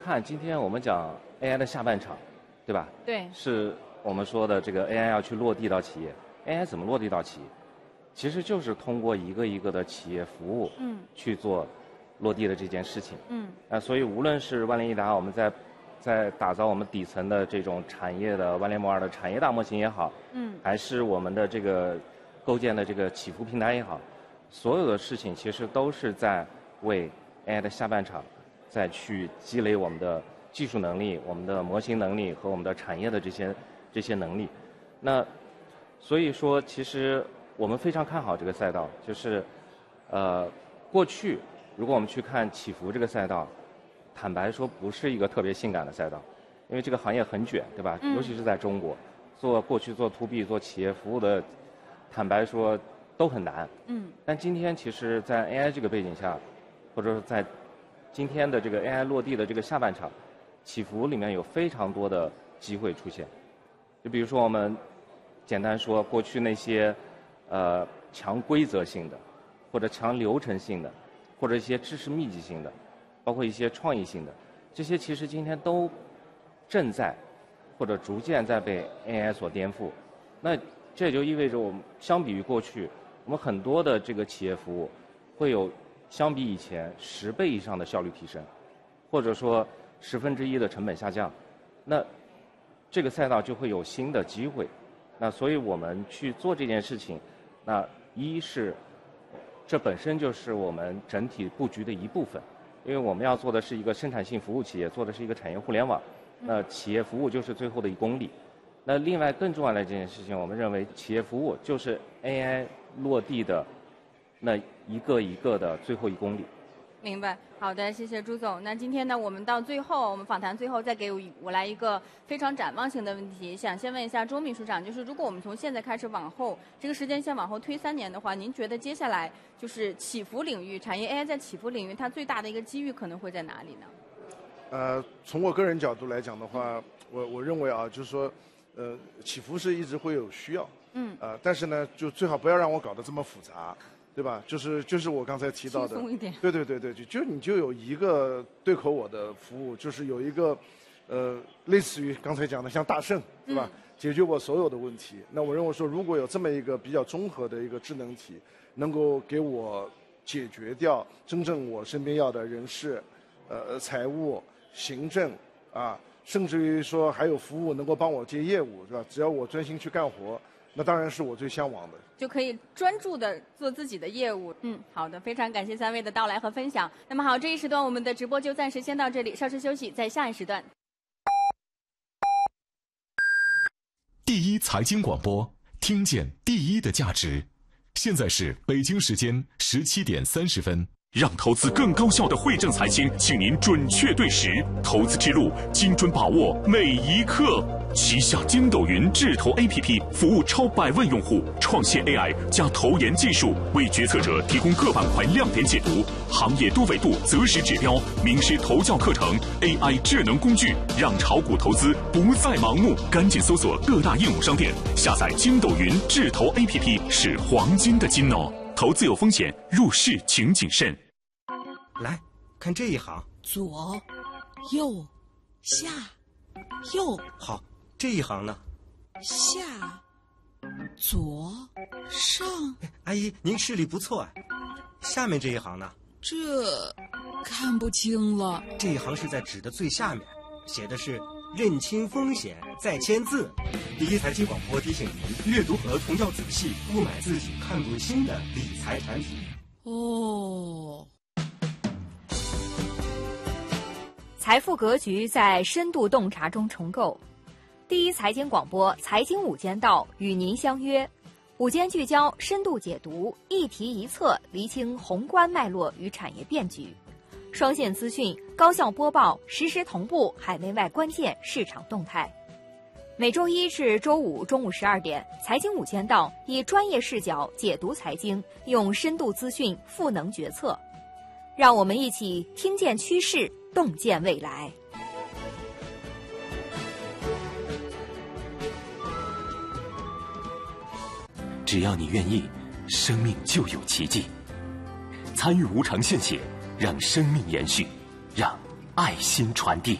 看今天我们讲 AI 的下半场，对吧？ 对。 是我们说的这个 AI 要去落地到企业。AI 怎么落地到企业？其实就是通过一个一个的企业服务，去做落地的这件事情。所以无论是万联益达，我们在打造我们底层的这种产业的万联摩尔的产业大模型也好，还是我们的这个构建的这个企服平台也好，所有的事情其实都是在为 AI 的下半场再去积累我们的技术能力、我们的模型能力和我们的产业的这些能力。那所以说，其实我们非常看好这个赛道。就是过去如果我们去看企服这个赛道，坦白说不是一个特别性感的赛道，因为这个行业很卷，对吧？尤其是在中国，过去做 to B 做企业服务的，坦白说都很难。但今天其实，在 AI 这个背景下，或者说在今天的这个 AI 落地的这个下半场，企服里面有非常多的机会出现。就比如说我们简单说，过去那些强规则性的，或者强流程性的，或者一些知识密集性的，包括一些创意性的，这些其实今天都正在或者逐渐在被 AI 所颠覆。那这也就意味着，我们相比于过去，我们很多的这个企业服务会有相比以前10倍以上的效率提升，或者说1/10的成本下降。那这个赛道就会有新的机会。那所以我们去做这件事情，那一是这本身就是我们整体布局的一部分，因为我们要做的是一个生产性服务企业，做的是一个产业互联网。那企业服务就是最后的1公里。那另外更重要的这件事情，我们认为企业服务就是 AI 落地的那一个一个的最后1公里。 明白，好的，谢谢朱总。那今天呢，我们到最后，我们访谈最后再给我来一个非常展望性的问题，想先问一下周秘书长，就是如果我们从现在开始往后，这个时间线往后推3年的话，您觉得接下来就是企服领域，产业 AI 在企服领域它最大的一个机遇可能会在哪里呢？ 从我个人角度来讲的话，我认为啊，就是说，企服是一直会有需要，但是呢，就最好不要让我搞得这么复杂。对吧？就是我刚才提到的， 轻松一点。 对，你就有一个对口我的服务，就是有一个，类似于刚才讲的像大圣，对吧？解决我所有的问题。那我认为说，如果有这么一个比较综合的一个智能体，能够给我解决掉真正我身边要的人事、财务、行政啊，甚至于说还有服务能够帮我接业务，是吧？只要我专心去干活。那当然是我最向往的， 就可以专注的做自己的业务。好的，非常感谢3位的到来和分享。那么好，这一时段我们的直播就暂时先到这里，稍事休息，在下一时段。 第一财经广播，听见第一的价值。现在是北京时间17点30分。 让投资更高效的惠正财经，请您准确对时，投资之路精准把握每一刻。旗下筋斗云智投 APP 服务超100万用户，创新 AI 加投研技术，为决策者提供各板块亮点解读、行业多维度择时指标、名师投教课程、AI 智能工具，让炒股投资不再盲目。赶紧搜索各大应用商店，下载筋斗云智投 APP， 是黄金的金哦。投资有风险，入市请谨慎。 来看这一行， 左、右、下、右。 好，这一行呢？ 下、左、上。 阿姨，您视力不错啊。下面这一行呢？ 这看不清了。 这一行是在纸的最下面，写的是认清风险再签字。第一财经广播提醒您，阅读合同要仔细，不买自己看不清的理财产品。 哦。 财富格局在深度洞察中重构。第一财经广播财经午间道与您相约，午间聚焦，深度解读，一题一策，厘清宏观脉络与产业变局，双线资讯，高效播报，实时同步海内外关键市场动态。每周一至周五中午12点，财经午间道以专业视角解读财经，用深度资讯赋能决策，让我们一起听见趋势，洞见未来。 只要你愿意，生命就有奇迹。参与无偿献血，让生命延续，让爱心传递。